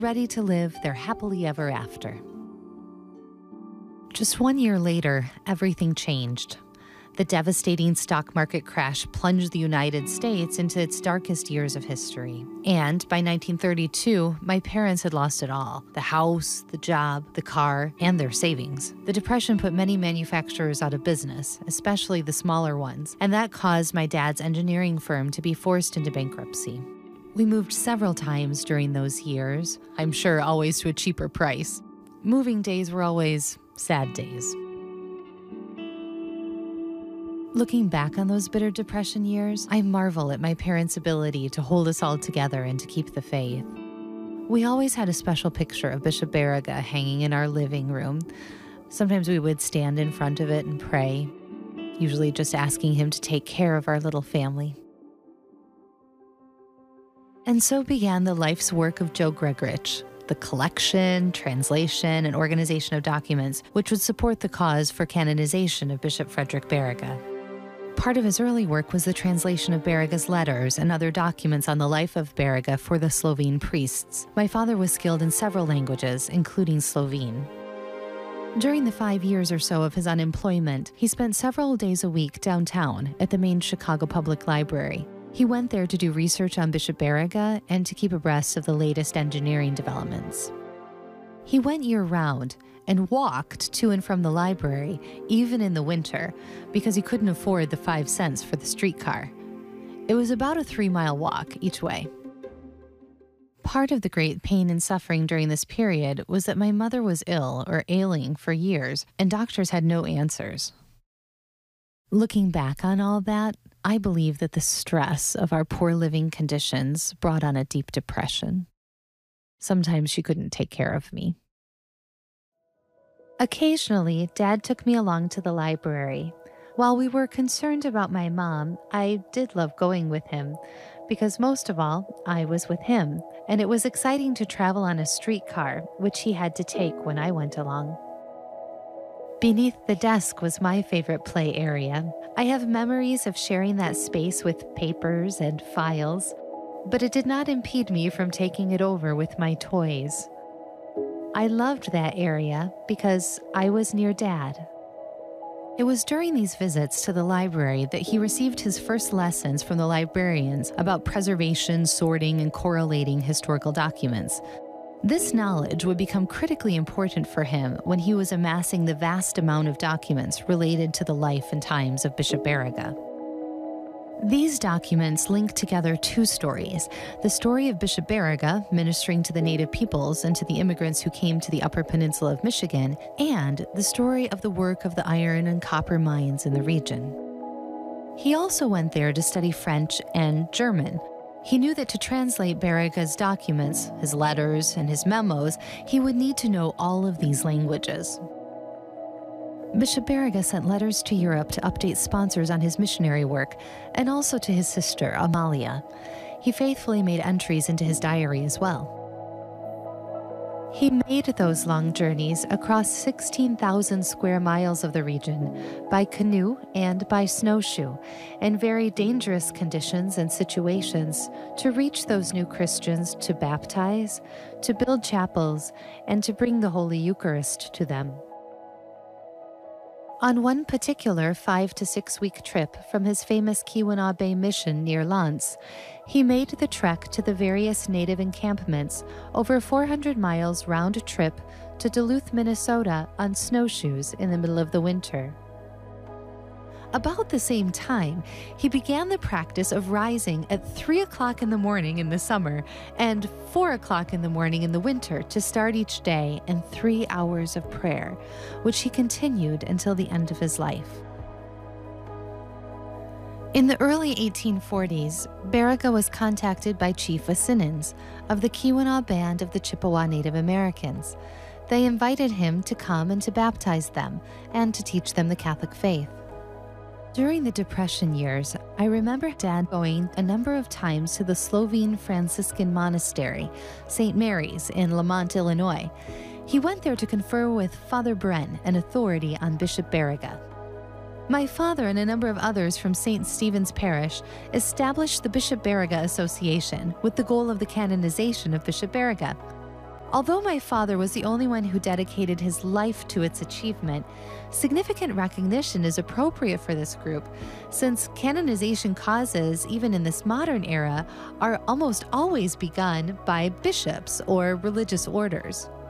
ready to live their happily ever after. Just 1 year later, everything changed. The devastating stock market crash plunged the United States into its darkest years of history. And by 1932, my parents had lost it all: the house, the job, the car, and their savings. The Depression put many manufacturers out of business, especially the smaller ones, and that caused my dad's engineering firm to be forced into bankruptcy. We moved several times during those years, I'm sure always to a cheaper price. Moving days were always sad days. Looking back on those bitter Depression years, I marvel at my parents' ability to hold us all together and to keep the faith. We always had a special picture of Bishop Barriga hanging in our living room. Sometimes we would stand in front of it and pray, usually just asking him to take care of our little family. And so began the life's work of Joe Gregorych, the collection, translation, and organization of documents which would support the cause for canonization of Bishop Frederick Barriga. Part of his early work was the translation of Barriga's letters and other documents on the life of Barriga for the Slovene priests. My father was skilled in several languages, including Slovene. During the 5 years or so of his unemployment, he spent several days a week downtown at the main Chicago Public Library. He went there to do research on Bishop Barriga and to keep abreast of the latest engineering developments. He went year-round and walked to and from the library, even in the winter, because he couldn't afford the 5 cents for the streetcar. It was about a 3-mile walk each way. Part of the great pain and suffering during this period was that my mother was ill or ailing for years, and doctors had no answers. Looking back on all that, I believe that the stress of our poor living conditions brought on a deep depression. Sometimes she couldn't take care of me. Occasionally, Dad took me along to the library. While we were concerned about my mom, I did love going with him, because most of all, I was with him, and it was exciting to travel on a streetcar, which he had to take when I went along. Beneath the desk was my favorite play area. I have memories of sharing that space with papers and files, but it did not impede me from taking it over with my toys. I loved that area because I was near Dad. It was during these visits to the library that he received his first lessons from the librarians about preservation, sorting, and correlating historical documents. This knowledge would become critically important for him when he was amassing the vast amount of documents related to the life and times of Bishop Barriga. These documents link together two stories: the story of Bishop Barriga ministering to the native peoples and to the immigrants who came to the Upper Peninsula of Michigan, and the story of the work of the iron and copper mines in the region. He also went there to study French and German. He knew that to translate Barriga's documents, his letters, and his memos, he would need to know all of these languages. Bishop Barriga sent letters to Europe to update sponsors on his missionary work, and also to his sister, Amalia. He faithfully made entries into his diary as well. He made those long journeys across 16,000 square miles of the region by canoe and by snowshoe, in very dangerous conditions and situations, to reach those new Christians, to baptize, to build chapels, and to bring the Holy Eucharist to them. On one particular 5 to 6 week trip from his famous Keweenaw Bay mission near Lance, he made the trek to the various native encampments over 400 miles round trip to Duluth, Minnesota on snowshoes in the middle of the winter. About the same time, he began the practice of rising at 3 o'clock in the morning in the summer and 4 o'clock in the morning in the winter to start each day in 3 hours of prayer, which he continued until the end of his life. In the early 1840s, Barriga was contacted by Chief Wasinins of the Keweenaw Band of the Chippewa Native Americans. They invited him to come and to baptize them and to teach them the Catholic faith. During the Depression years, I remember Dad going a number of times to the Slovene Franciscan monastery, St. Mary's, in Lamont, Illinois. He went there to confer with Father Bren, an authority on Bishop Barriga. My father and a number of others from St. Stephen's Parish established the Bishop Barriga Association with the goal of the canonization of Bishop Barriga. Although my father was the only one who dedicated his life to its achievement, significant recognition is appropriate for this group, since canonization causes, even in this modern era, are almost always begun by bishops or religious orders.